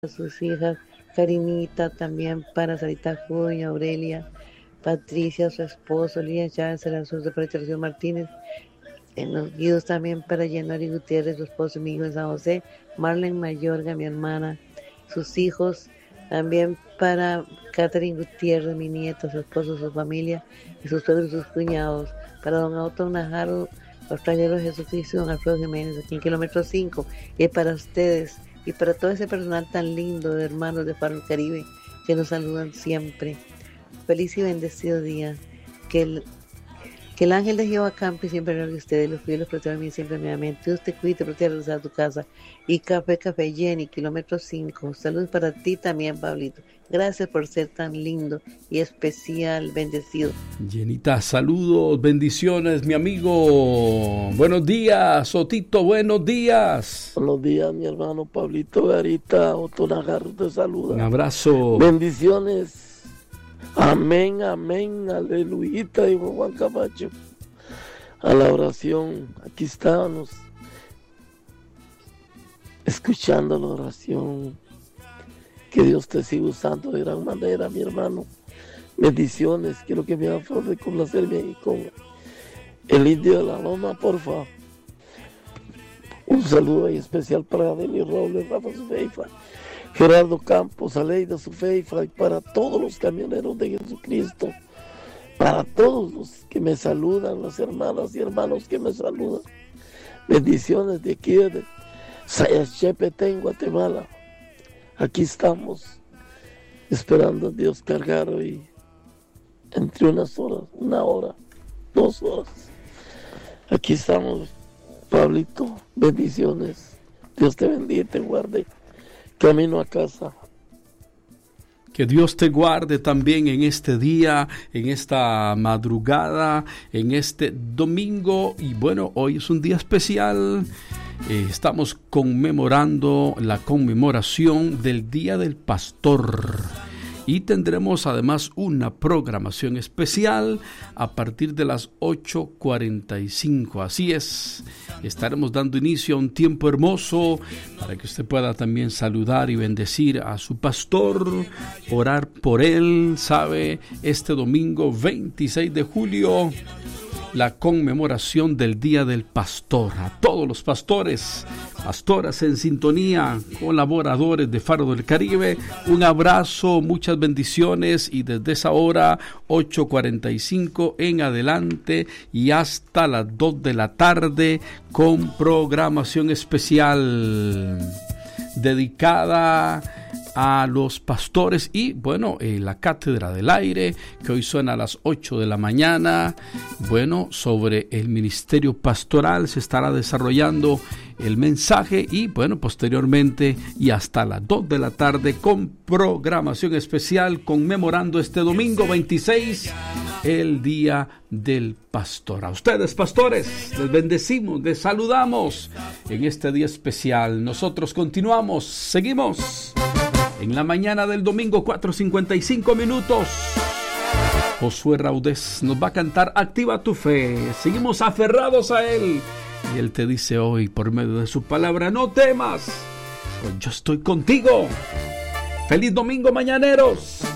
sus hijas, Karinita también para Sarita Juña, Aurelia, Patricia, su esposo, Lía Chávez, el asunto para Tercio Martínez, en los guidos también para Yenori Gutiérrez, su esposo y mi hijo de San José, Marlene Mayorga, mi hermana, sus hijos, también para Catherine Gutiérrez, mi nieta, su esposo, su familia, y sus suegros y sus cuñados, para don Otto Najaro, los talleros de Jesucristo, don Alfredo Jiménez, aquí en kilómetro 5, y para ustedes, y para todo ese personal tan lindo de hermanos de Faro del Caribe, que nos saludan siempre. Feliz y bendecido día. Que el ángel de Jehová campe siempre alrededor de ustedes, los cuide y los proteja a mí siempre nuevamente. Dios te cuide y te proteja a tu casa. Y Café Jenny, kilómetro 5. Saludos para ti también, Pablito. Gracias por ser tan lindo y especial, bendecido. Jenita, saludos, bendiciones, mi amigo. Buenos días, Otito, buenos días. Buenos días, mi hermano Pablito Garita, Otto Najarro te saluda. Un abrazo. Bendiciones. Amén, amén, aleluyita, dijo Juan Camacho. A la oración, aquí estábamos, escuchando la oración. Que Dios te siga usando de gran manera, mi hermano. Bendiciones, quiero que me haga favor de complacerme ahí con el indio de la loma, por favor. Un saludo ahí especial para Denis Robles, Rafa Sufeifa, Gerardo Campos, Aleida Sufeifa, y para todos los camioneros de Jesucristo, para todos los que me saludan, las hermanas y hermanos que me saludan. Bendiciones de aquí de Sayachepeté, en Guatemala. Aquí estamos esperando a Dios cargar hoy entre unas horas, 1 hora, 2 horas. Aquí estamos, Pablito, bendiciones. Dios te bendiga y te guarde. Camino a casa. Que Dios te guarde también en este día, en esta madrugada, en este domingo. Y bueno, hoy es un día especial. Estamos conmemorando la conmemoración del Día del Pastor. Y tendremos además una programación especial a partir de las 8:45. Así es, estaremos dando inicio a un tiempo hermoso para que usted pueda también saludar y bendecir a su pastor, orar por él. Sabe, este domingo 26 de julio, la conmemoración del Día del Pastor. A todos los pastores, pastoras en sintonía, colaboradores de Faro del Caribe, un abrazo, muchas bendiciones, y desde esa hora 8:45 en adelante y hasta las 2 de la tarde con programación especial dedicada a los pastores y bueno, la Cátedra del Aire, que hoy suena a las 8 de la mañana. Bueno, sobre el ministerio pastoral se estará desarrollando el mensaje y bueno, posteriormente y hasta las 2 de la tarde con programación especial conmemorando este domingo 26 el Día del Pastor. A ustedes, pastores, les bendecimos, les saludamos en este día especial. Nosotros continuamos, seguimos en la mañana del domingo, 4:55 minutos. Josué Raudés nos va a cantar Activa tu fe. Seguimos aferrados a Él. Y Él te dice hoy, por medio de su palabra, no temas, pues yo estoy contigo. ¡Feliz domingo, mañaneros!